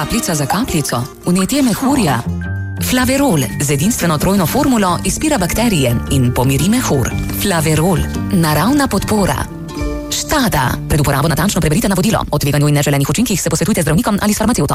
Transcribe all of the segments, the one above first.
Kapljica za kapljico, vnetje mehurja. Flaverol z edinstveno trojno formulo izpira bakterije in pomiri mehur. Flaverol, naravna podpora. Štada. Pred uporabo natančno preberite navodilo. O tveganju in neželenih učinkih se posvetujte z zdravnikom ali s farmacevtom.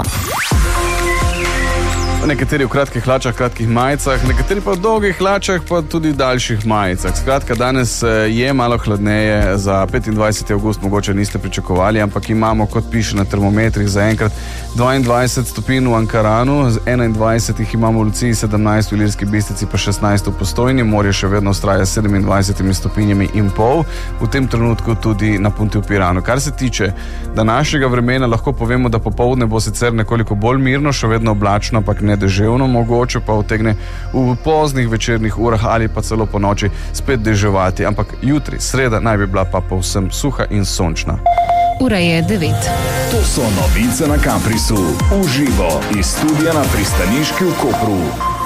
Nekateri v kratkih hlačah, kratkih majicah, nekateri pa v dolgih hlačah, pa tudi daljših majicah. Skratka, danes je malo hladneje, za 25. avgust mogoče niste pričakovali, ampak imamo, kot piše na termometrih, zaenkrat 22 stopinj v Ankaranu, z 21 jih imamo v Luciji, 17 v Ilirski Bistrici, pa 16 v Postojni, morje še vedno vztraja 27 stopinjami in pol, v tem trenutku tudi na Punti v Piranu. Kar se tiče današnjega vremena, lahko povemo, da popoldne bo sicer nekoliko bolj mirno, še vedno oblačno, ampak ne deževno, mogoče pa utegne v poznih večernih urah ali pa celo po noči spet deževati, ampak jutri, sreda, naj bi bila pa povsem suha in sončna. Ura je 9. To so novice na Caprisu, uživo iz studia na Pristaniški v Kopru.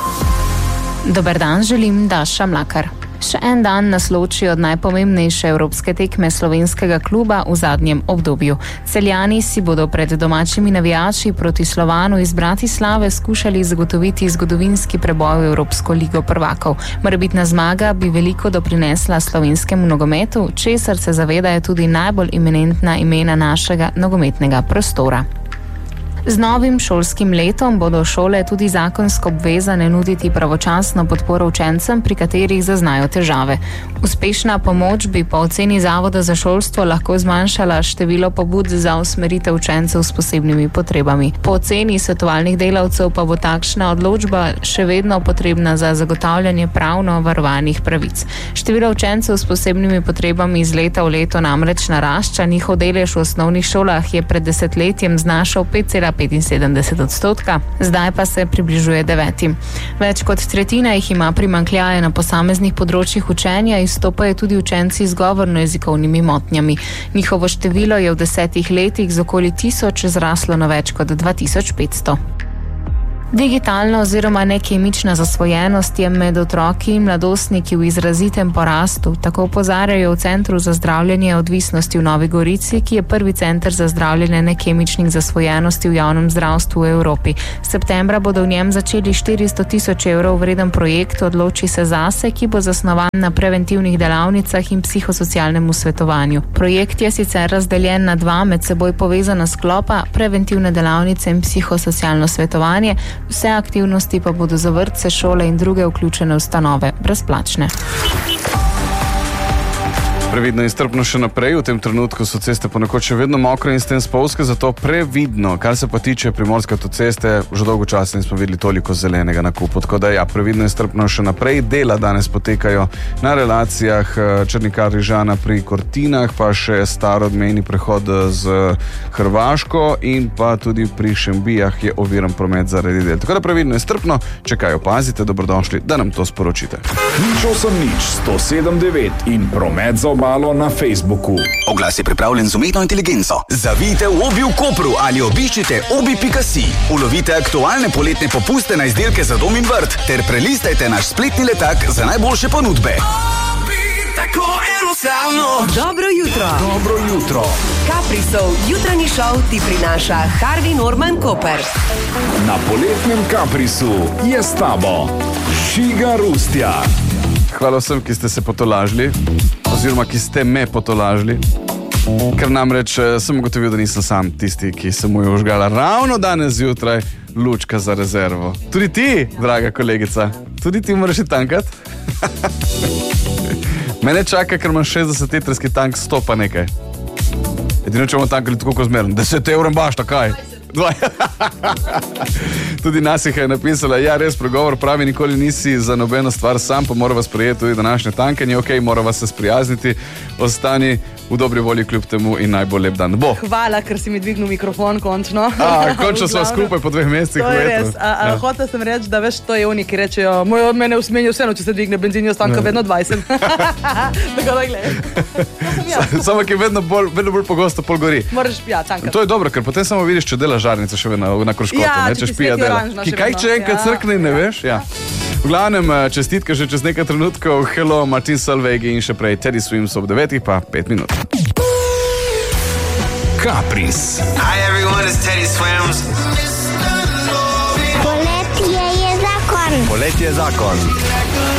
Dober dan, želim Daša Mlakar. Še en dan nas loči od najpomembnejše evropske tekme slovenskega kluba v zadnjem obdobju. Celjani si bodo pred domačimi navijači proti Slovanu iz Bratislave skušali zagotoviti zgodovinski preboj v Evropsko ligo prvakov. Morebitna zmaga bi veliko doprinesla slovenskemu nogometu, česar se zavedajo tudi najbolj eminentna imena našega nogometnega prostora. Z novim šolskim letom bodo šole tudi zakonsko obvezane nuditi pravočasno podporo učencem, pri katerih zaznajo težave. Uspešna pomoč bi po oceni Zavoda za šolstvo lahko zmanjšala število pobud za usmeritev učencev s posebnimi potrebami. Po oceni svetovalnih delavcev pa bo takšna odločba še vedno potrebna za zagotavljanje pravno varovanih pravic. Število učencev s posebnimi potrebami iz leta v leto namreč narašča, njihov delež v osnovnih šolah je pred desetletjem znašal 5,75%, zdaj pa se približuje 9. Več kot tretjina jih ima primanjkljaje na posameznih področjih učenja, izstopajo tudi učenci z govorno-jezikovnimi motnjami. Njihovo število je v 10 letih z okoli 1000 zraslo na več kot 2500. Digitalna oziroma nekemična zasvojenost je med otroki in mladostniki v izrazitem porastu, tako opozarjajo v Centru za zdravljenje odvisnosti v Novi Gorici, ki je prvi center za zdravljenje nekemičnih zasvojenosti v javnem zdravstvu v Evropi. Septembra bodo v njem začeli 400 000 evrov vreden projekt Odloči se zase, ki bo zasnovan na preventivnih delavnicah in psihosocialnem svetovanju. Projekt je sicer razdeljen na dva med seboj povezana sklopa, preventivne delavnice in psihosocialno svetovanje. Vse aktivnosti pa bodo za vrtce, šole in druge vključene ustanove brezplačne. Previdno in strpno še naprej, v tem trenutku so ceste ponekod še vedno mokre in s tem spolzke, zato previdno. Kar se pa tiče primorske avtoceste, že dolgo časa nismo videli toliko zelenega na kupu, tako da ja, previdno in strpno še naprej. Dela danes potekajo na relacijah Črnikar-Rižana pri Kortinah, pa še starodmejni prehod z Hrvaško in pa tudi pri Šembijah je oviran promet zaradi del. Tako da previdno in strpno, če kaj opazite, dobrodošli, da nam to sporočite. Nič 179 in promet za malo na Facebooku. Oglas je pripravljen z umetno inteligenco. Zavijte v Obi v Kopru ali obiščite obi.si. Ulovite aktualne poletne popuste na izdelke za dom in vrt ter prelistajte naš spletni letak za najboljše ponudbe. Tako enostavno. Dobro jutro. Dobro jutro. Caprisov jutranji šov ti prinaša Harvey Norman Koper. Na poletnem Caprisu je s tabo Žiga Rustja. Hvala vsem, ki ste se potolažili, oziroma ki ste me potolažili, ker namreč sem ugotovil, da nisem sam tisti, ki se mu je užgala ravno danes zjutraj lučka za rezervo. Tudi ti, draga kolegica, tudi ti moraš tankat. Mene čaka, ker imam 60 litrski tank, 100 pa nekaj. Edino, če bomo tankali tako zmeren, 10 evrov baš, takaj. Tudi Nasiha je napisala, ja, res pregovor pravi, nikoli nisi za nobeno stvar sam, pa mora vas prijeti tudi današnje tankanje, ok, mora vas se sprijazniti, ostani v dobri volji kljub temu in najbolj lep dan bo. Hvala, ker si mi dvignil mikrofon, končno. Končno smo skupaj po 2 mesecih. To je res. Hotel sem reči, da veš, to je oni, ki rečejo, moj od mene usmenijo vseeno, če se dvigne benzin, ostanka vedno 20. Tako da gledaj. Samo, ki vedno bolj pogosto pol gori. Moraš tankati. To je dobro, ker potem samo vidiš, če dela žarnica še vedno na kroškotu, ja, če špija dela. Ki kaj če enkrat crkne, ne veš? Ja. V glavnem, čestitke že čez nekaj trenutkov. Hello, Martin Solveig in še prej Teddy Swims ob 9, pa 5 minut. Capris. Hi everyone, it's Teddy Swims. Poletje zakon.